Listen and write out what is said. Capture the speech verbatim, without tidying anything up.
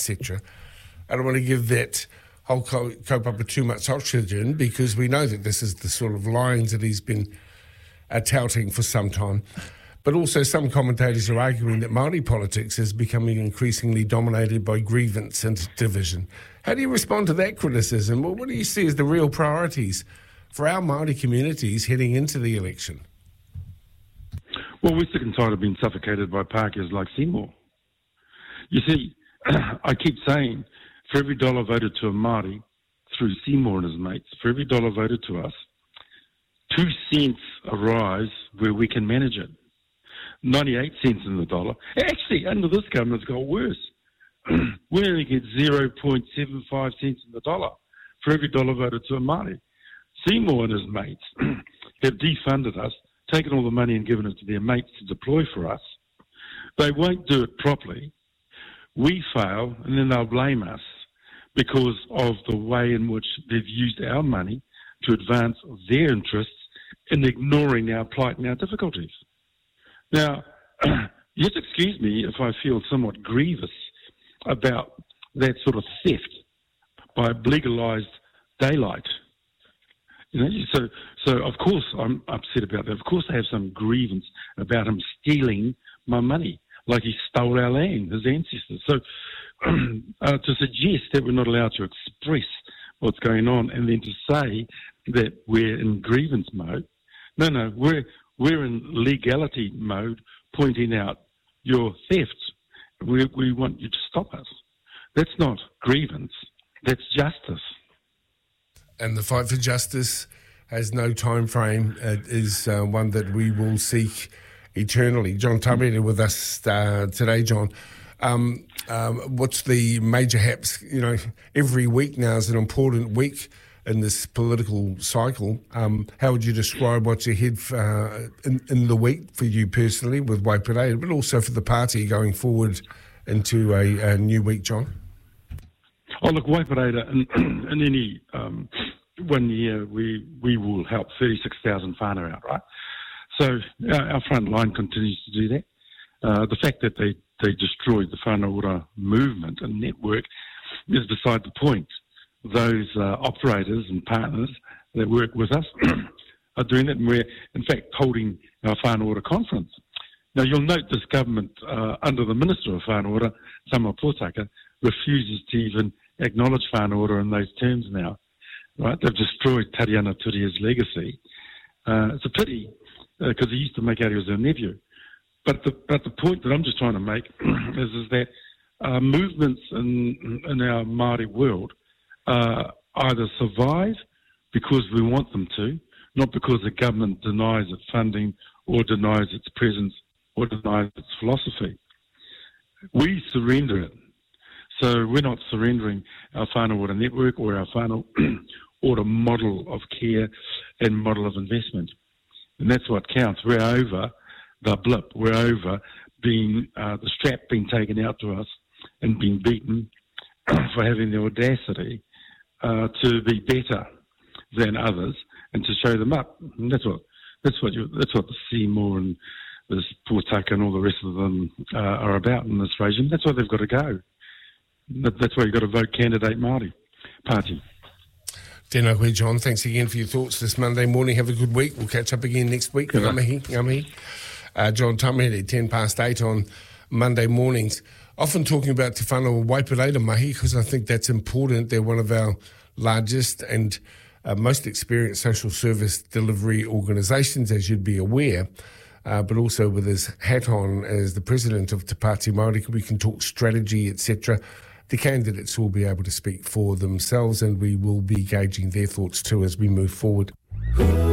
cetera. I don't want to give that whole kaupapa too much oxygen because we know that this is the sort of lines that he's been uh, touting for some time. But also some commentators are arguing that Māori politics is becoming increasingly dominated by grievance and division. How do you respond to that criticism? Well, what do you see as the real priorities for our Māori communities heading into the election? Well, we're sick and tired of being suffocated by Pākehās like Seymour. You see, I keep saying, for every dollar voted to a Māori through Seymour and his mates, for every dollar voted to us, two cents arise where we can manage it. ninety-eight cents in the dollar. Actually, under this government, it's got worse. We only get zero point seven five cents in the dollar for every dollar voted to a Māori. Seymour and his mates have defunded us, taken all the money and given it to their mates to deploy for us. They won't do it properly. We fail, and then they'll blame us because of the way in which they've used our money to advance their interests in ignoring our plight and our difficulties. Now, you have to excuse me if I feel somewhat grievous about that sort of theft by legalised daylight. You know, so, so of course I'm upset about that. Of course I have some grievance about him stealing my money, like he stole our land, his ancestors. So uh, to suggest that we're not allowed to express what's going on and then to say that we're in grievance mode, no, no, we're we're in legality mode, pointing out your theft. We we want you to stop us. That's not grievance. That's justice. And the fight for justice has no time frame. It is uh, one that we will seek eternally. John Tamihere with us uh, today, John. Um, um, what's the major haps? You know, every week now is an important week in this political cycle. Um, how would you describe what's ahead uh, in, in the week for you personally with Waipirei, but also for the party going forward into a, a new week, John? Oh, look, Waipirei, in, in any um, one year, we, we will help thirty-six thousand whānau out, right? So our, our front line continues to do that. Uh, the fact that they, they destroyed the whānau ora movement and network is beside the point. Those uh, operators and partners that work with us are doing it, and we're, in fact, holding our whānau ora conference. Now, you'll note this government, uh, under the Minister of Whānau Ora, Tama Potaka, refuses to even acknowledge whānau ora in those terms now. Right? They've destroyed Tariana Turia's legacy. Uh, it's a pity, because uh, he used to make out he was her nephew. But the, but the point that I'm just trying to make is, is that uh, movements in, in our Māori world uh, either survive because we want them to, not because the government denies its funding or denies its presence or denies its philosophy. We surrender it. So we're not surrendering our whānau ora network or our whānau ora model of care and model of investment. And that's what counts. We're over the blip. We're over being uh, the strap being taken out to us and being beaten for having the audacity uh, to be better than others and to show them up. And that's what that's what you, that's what the Seymour and this Potaka and all the rest of them uh, are about in this regime. That's why they've got to go. That's why you've got to vote candidate Māori party. Tēnā koe, John. Thanks again for your thoughts this Monday morning. Have a good week. We'll catch up again next week. Ngā mihi, ngā mihi. Uh, John Tamihere, ten past eight on Monday mornings. Often talking about Te Whānau Waipirei Mahi, because I think that's important. They're one of our largest and uh, most experienced social service delivery organisations, as you'd be aware. Uh, but also with his hat on as the president of Te Pāti Māori, we can talk strategy, et cetera. The candidates will be able to speak for themselves, and we will be gauging their thoughts too as we move forward.